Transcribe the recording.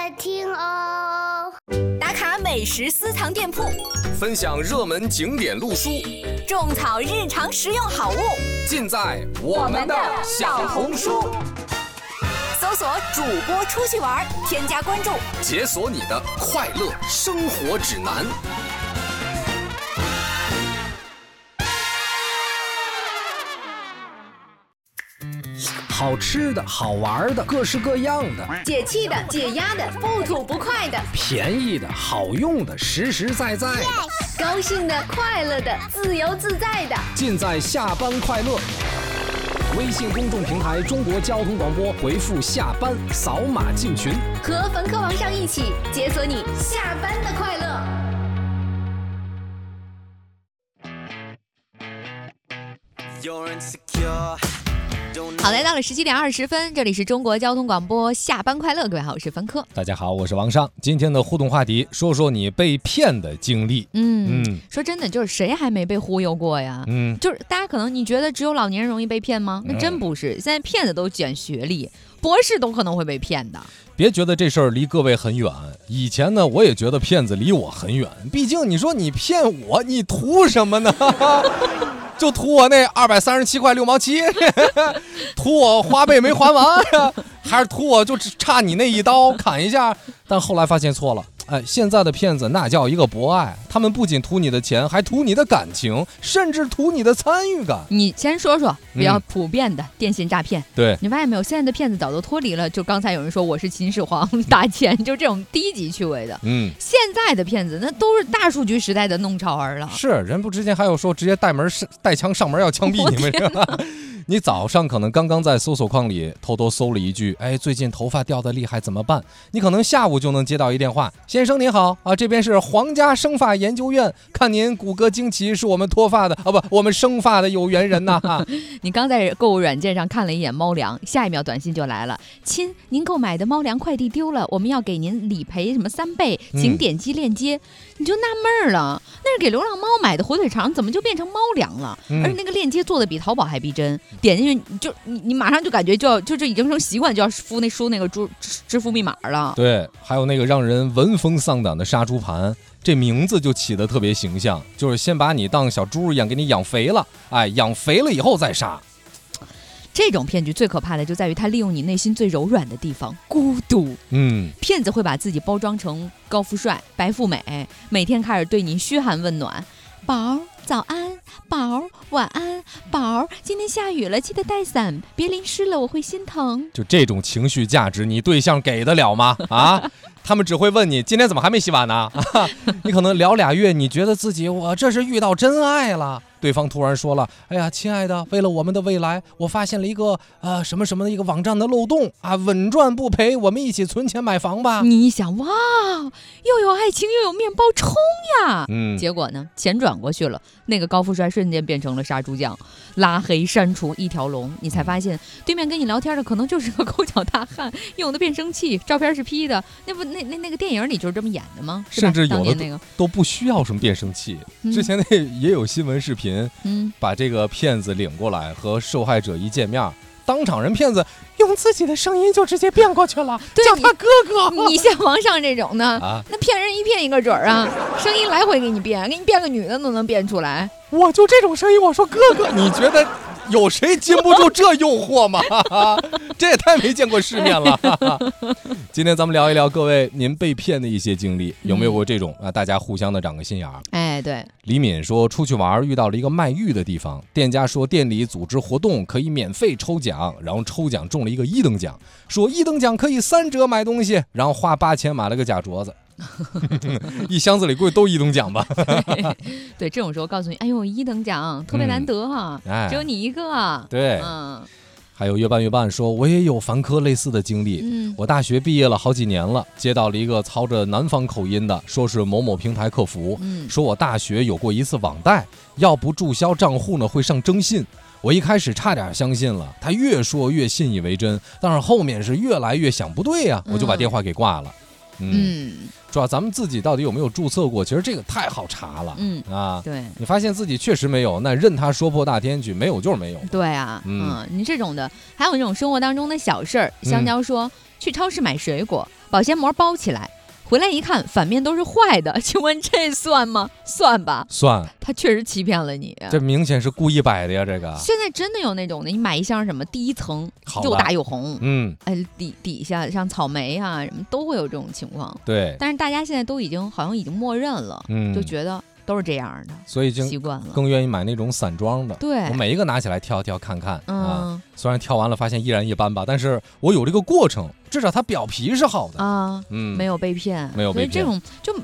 听哦。 打卡美食私藏店铺， 分享热门景点路书， 种草日常实用好物， 尽在我们的小红书。 搜索主播出去玩，添加关注， 解锁你的快乐生活指南。 好吃的好玩的各式各样的， 解气的解压的不吐不快的， 便宜的好用的实实在在的， 高兴的快乐的自由自在的， 尽在下班快乐。微信公众平台中国交通广播，回复下班扫码进群， 和冯科王上一起解锁你下班的快乐。好，来到了17点20分，这里是中国交通广播下班快乐，各位好，我是冯科。 大家好，我是王尚。今天的互动话题，说说你被骗的经历。 说真的，就是谁还没被忽悠过呀？就是大家可能你觉得只有老年人容易被骗吗？那真不是，现在骗子都卷学历，博士都可能会被骗的。 别觉得这事儿离各位很远，以前呢我也觉得骗子离我很远，毕竟你说你骗我，你图什么呢？就图我那237块6毛7，图我花呗没还完，还是图我就差你那一刀砍一下？但后来发现错了，现在的骗子那叫一个博爱，他们不仅图你的钱，还图你的感情，甚至图你的参与感。 你先说说比较普遍的电信诈骗。 对， 你发现没有，现在的骗子早都脱离了，就刚才有人说我是秦始皇打钱，就这种低级趣味的。现在的骗子那都是大数据时代的弄潮儿了。 是，人不之前还有说直接带枪上门要枪毙你们。你早上可能刚刚在搜索框里偷偷搜了一句，最近头发掉得厉害怎么办？你可能下午就能接到一电话，先生您好啊，这边是皇家生发研究院，看您骨骼惊奇，是我们脱发的我们生发的有缘人呐。 你刚在购物软件上看了一眼猫粮，下一秒短信就来了，亲，您购买的猫粮快递丢了，我们要给您理赔什么3倍，请点击链接。你就纳闷了，那是给流浪猫买的火腿肠，怎么就变成猫粮了？而且那个链接做的比淘宝还逼真，点进去就你马上就感觉就已经成习惯，就要输那个支付密码了。 对，还有那个让人闻风丧胆的杀猪盘，这名字就起得特别形象，就是先把你当小猪一样给你养肥了，养肥了以后再杀。 这种骗局最可怕的就在于它利用你内心最柔软的地方——孤独。骗子会把自己包装成高富帅、白富美，每天开始对你嘘寒问暖：宝早安，宝晚安，宝今天下雨了，记得带伞，别淋湿了，我会心疼。 就这种情绪价值，你对象给得了吗？他们只会问你今天怎么还没洗碗呢？你可能聊2月，你觉得自己我这是遇到真爱了。对方突然说了，哎呀，亲爱的，为了我们的未来，我发现了一个什么什么的一个网站的漏洞稳赚不赔，我们一起存钱买房吧。 你一想，哇，又有爱情又有面包，冲呀！结果呢，钱转过去了，那个高富帅瞬间变成了杀猪匠，拉黑删除一条龙。你才发现对面跟你聊天的可能就是个抠脚大汉，用的变声器，照片是 P 的，那个电影里就是这么演的吗？ 甚至有的都不需要什么变声器。之前那也有新闻视频，把这个骗子领过来，和受害者一见面，当场人骗子用自己的声音就直接变过去了，叫他哥哥。 你像王上这种的，那骗人一骗一个准儿啊，声音来回给你变个女的都能变出来。 我就这种声音，我说哥哥，你觉得有谁禁不住这诱惑吗？这也太没见过世面了。今天咱们聊一聊各位您被骗的一些经历，有没有过这种大家互相的长个心眼儿？ 对。 李敏说出去玩遇到了一个卖玉的地方，店家说店里组织活动可以免费抽奖，然后抽奖中了一个1等奖，说1等奖可以3折买东西，然后花8000买了个假镯子。一箱子里估计都1等奖吧。 对，这种时候告诉你，哎呦，1等奖特别难得哈，只有你一个。 对，还有越办越办说，我也有凡科类似的经历。我大学毕业了好几年了，接到了一个操着南方口音的，说是某某平台客服，说我大学有过一次网贷，要不注销账户呢会上征信。我一开始差点相信了，他越说越信以为真，但是后面是越来越想不对呀，我就把电话给挂了。主要咱们自己到底有没有注册过，其实这个太好查了。 对， 你发现自己确实没有，那任他说破大天去，没有就是没有。 对啊，你这种的，还有那种生活当中的小事儿。香蕉说，去超市买水果， 保鲜膜包起来。回来一看，反面都是坏的，请问这算吗？算吧， 算。 他确实欺骗了你， 这明显是故意摆的呀！这个现在真的有那种的，你买一箱什么，第一层又大又红，底下像草莓啊什么都会有这种情况。 对， 但是大家现在都好像已经默认了，就觉得都是这样的， 所以已经习惯了， 更愿意买那种散装的。 对， 我每一个拿起来挑看看啊，虽然挑完了发现依然一般吧，但是我有这个过程，至少它表皮是好的啊，没有被骗， 没有被骗， 所以这种就